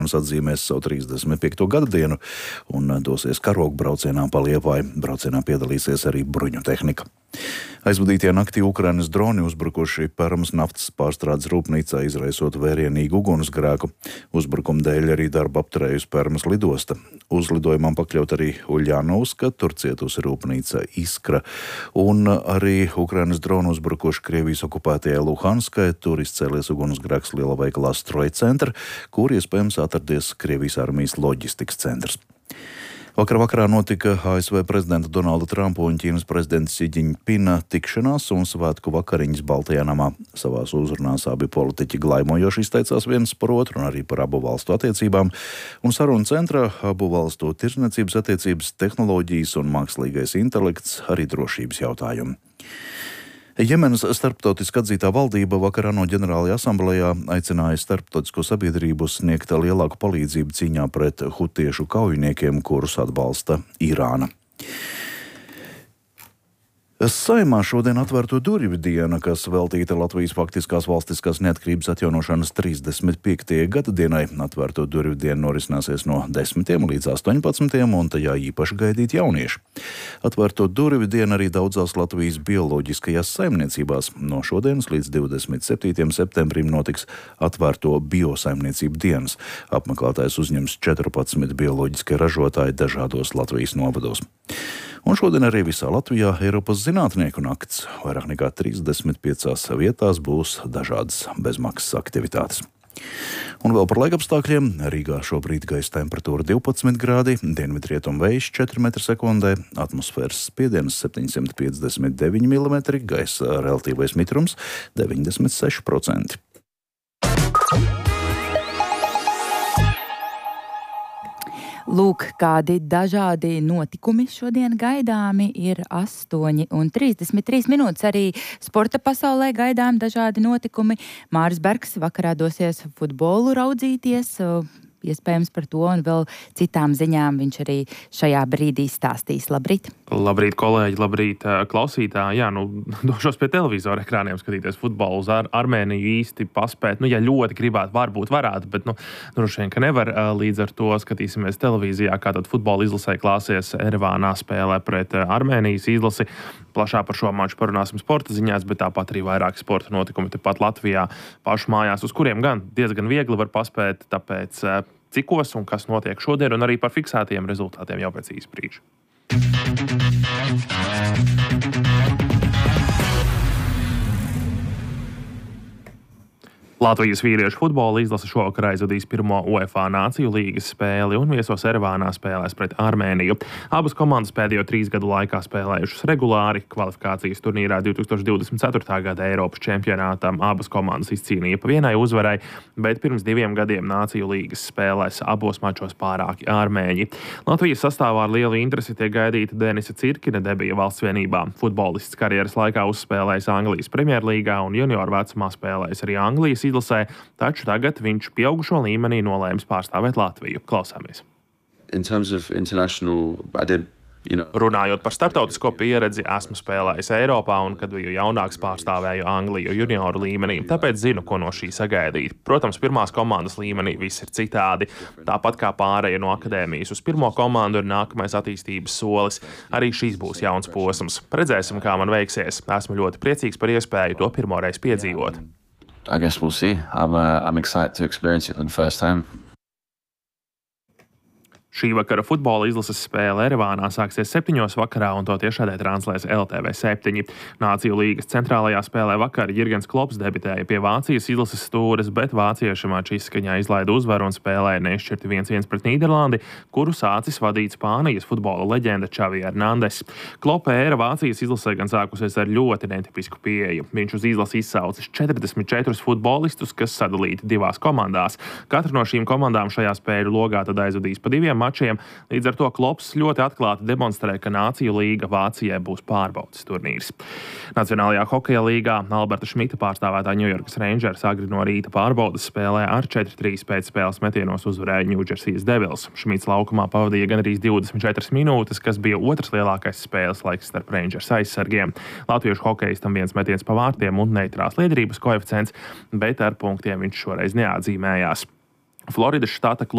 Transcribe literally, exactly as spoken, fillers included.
atzīmēs savu trīsdesmit piekto gada dienu un dosies karogu braucienā pa Liepāju. Braucienā piedalīsies arī bruņu tehnika. Aizvadītajā naktī Ukrainas droni uzbrukuši Permas naftas pārstrādes rūpnīcā, izraisot vērienīgu ugunsgrēku. Uzbrukuma dēļ arī darbu apturējusi Permas lidosta. Uzlidojumam pakļaut arī Uļļanovska, tur cietusi rūpnīca Iskra, un arī Ukrainas droni uzbrukuši Krievijas okupētajai Luhanskai, tur izcēlies ugunsgrēks liela veikalā Strojcentra, kur iespējams atradies Krievijas armijas loģistikas centrs. Vakar vakarā notika A S V prezidenta Donalda Trumpa un Ķīnas prezidenta Si Džiņpina tikšanās un svētku vakariņas Baltajā namā. Savās uzrunās abi politiķi glaimojoši izteicās viens par otru un arī par abu valstu attiecībām, un sarunu centrā abu valstu tirdzniecības attiecības, tehnoloģijas un mākslīgais intelekts, arī drošības jautājumi. Jemenas starptautiski atzītā valdība vakarā no ģenerālajā asamblējā aicināja starptautisko sabiedrību sniegt lielāku palīdzību cīņā pret hutiešu kaujiniekiem, kurus atbalsta Irāna. Saeimā šodien atvērto durvju diena, kas veltīta Latvijas faktiskās valstiskās neatkarības atjaunošanas trīsdesmit piektajai gada dienai. Atvērto durvju diena norisināsies no desmitiem līdz astoņpadsmitiem, un tajā īpaši gaidīt jaunieši. Atvērto durvju diena arī daudzās Latvijas bioloģiskajās saimniecībās. No šodienas līdz divdesmit septītajam septembrim notiks atvērto biosaimniecību dienas. Apmeklētājs uzņems četrpadsmit bioloģiskie ražotāji dažādos Latvijas novados. Un šodien arī visā Latvijā Eiropas zinātnieku nakts. Vairāk nekā trīsdesmit piecās vietās būs dažādas bezmaksas aktivitātes. Un vēl par laikapstākļiem. Rīgā šobrīd gaisa temperatūra divpadsmit grādi, dienvidrietumu vējš četri metri sekundē, atmosfēras spiediens septiņsimt piecdesmit deviņi milimetri, gaisa relatīvais mitrums deviņdesmit seši procenti. Lūk, kādi dažādi notikumi šodien gaidāmi ir astoņi un trīsdesmit trīs minūtes. Arī sporta pasaulē gaidām dažādi notikumi. Māris Bergs vakarā dosies futbolu raudzīties. Iespējams par to un vēl citām ziņām viņš arī šajā brīdī stāstīs. Labrīt! Labrīt, kolēģi, labrīt, klausītāji. Jā, nu, došos pie televizora ekrāniem skatīties futbolu uz Ar- Armēniju īsti paspēt. Nu, ja ļoti gribētu, varbūt varētu, bet, nu, droši vien, ka nevar. Līdz ar to skatīsimies televīzijā, kā tad futbola izlasē klāsies Erevānā spēlē pret Armēnijas izlasi. Plašāk par šo maču parunāsim sporta ziņās, bet tāpat arī vairāk sporta notikumi tepat Latvijā pašu mājās, uz kuriem gan diezgan viegli var paspēt, tāpēc cikos un kas notiek šodien, un arī par fiksētiem rezultātiem jau pēc īsa brīža. Latvijas vīriešu futbola izlase šovakar aizvadīs pirmo UEFA Nāciju līgas spēli un viesos Erevānā spēlēs pret Armēniju. Abas komandas pēdējo trīs gadu laikā spēlējušas regulāri. Kvalifikācijas turnīrā divi tūkstoši divdesmit ceturtā gada Eiropas čempionātam abas komandas izcīnīja pa vienai uzvarai, bet pirms diviem gadiem Nāciju līgas spēlēs abos mačos pārāki ārmēņi. Latvijas sastāvā ar lielu interesi tiek gaidīta Denisa Cirkina debija valsts vienībā. Futbolists karjeras laikā uzspēlējis Anglijas Premjerlīgā un junioru vecumā spēlējis arī Anglijas izlasē, taču tagad viņš pieaugušo līmenī nolēmis pārstāvēt Latviju. Klausāmies. In terms of international, I did, you know... Runājot par starptautisko pieredzi, esmu spēlējis Eiropā un, kad biju jaunāks, pārstāvēju Angliju junioru līmenī, tāpēc zinu, ko no šī sagaidīt. Protams, pirmās komandas līmenī viss ir citādi. Tāpat kā pārēja no akadēmijas uz pirmo komandu ir nākamais attīstības solis. Arī šīs būs jauns posms. Redzēsim, kā man veiksies. Esmu ļoti priecīgs par iespēju to pirmoreiz piedzīvot. I guess we'll see. I'm, uh, I'm excited to experience it for the first time. Šī vakara futbola izlases spēle Erevānā sāksies septiņos vakarā un to tiešādē translēs L T V septiņi. Nāciju līgas centrālajā spēlē vakar Jirgens Klops debitēja pie Vācijas izlases stūres, bet vācieši mača izskaņā izlaida uzvaru un spēlēja nešķirti viens viens pret Nīderlandi, kuru sācis vadīt Spānijas futbola leģenda Čavi Hernandez. Klopa ēra Vācijas izlasē gan sākusies ar ļoti netipisku pieeju. Viņš uz izlasi izsaucis četrdesmit četrus futbolistus, kas sadalīti divās komandās. Katra no šīm komandām šajā spēļu logā tad aizvadīs pa diviem mačiem. Līdz ar to Klops ļoti atklāti demonstrē, ka Nāciju līga Vācijai būs pārbaudas turnīrs. Nacionālajā hokeja līgā Alberta Šmita pārstāvētā New York Rangers agri no rīta pārbaudas spēlē ar četri trīs pēc spēles metienos uzvarēja New Jersey Devils. Šmits laukumā pavadīja gandrīz divdesmit četras minūtes, kas bija otrs lielākais spēles laiks starp Rangers aizsargiem. Latviešu hokejistam viens metiens pa vārtiem un neitrās liederības koeficients, bet ar punktiem viņš šoreiz neatzīmējās. Floridas štata